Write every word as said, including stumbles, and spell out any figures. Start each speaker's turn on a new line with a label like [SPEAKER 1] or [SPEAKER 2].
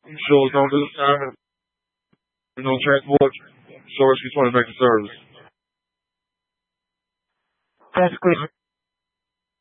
[SPEAKER 1] Sure, as long as it's time and there's no transport, so rescue twenty back to service.
[SPEAKER 2] That's great.